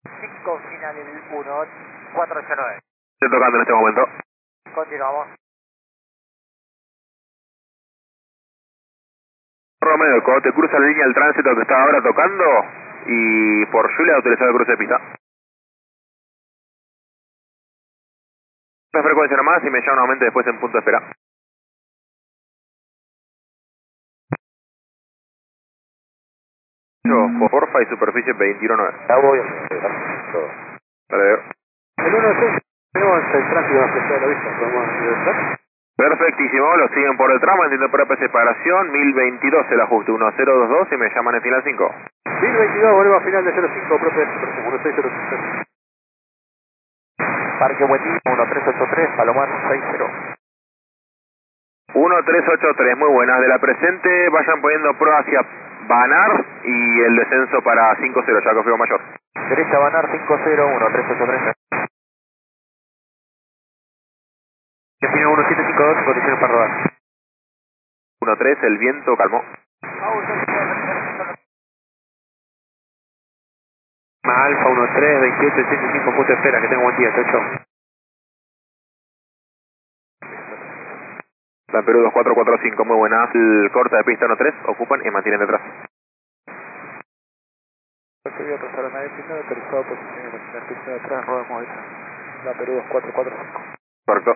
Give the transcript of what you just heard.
5 final el 1489. Estoy tocando en este momento. Continuamos. Romeo, cuando te cruza la línea del tránsito que está ahora tocando y por Julia utilizar el cruce de pista. Una frecuencia nomás y me llama nuevamente después en punto de espera. Porfa y superficie 219. Ya voy. Dale. El 1-6, tenemos el tránsito más pesado de la vista, podemos ingresar. Perfectísimo, lo siguen por el tramo, entiendo por AP separación, 1022 el ajuste, 1022 y me llaman en final 5. 1022, volvemos a final de 05, profe, 1605. Parque Buendía 1383, Palomar 60. 1383, muy buenas. De la presente vayan poniendo pro hacia Banar y el descenso para 50, ya confirmo mayor. Derecha Banar 50, 1383. Destino 1752, condiciones para rodar. 13, el viento calmó. Alfa 13, 28, 85, punto de espera, que tengo buen día, chau, chau. La Perú 2445, muy buenas. El corta de pista 13, ocupan y mantienen detrás. Recibido trazar a nadie primero, autorizado posición de la pista de atrás, rueda movida. La Perú 2445. Correcto.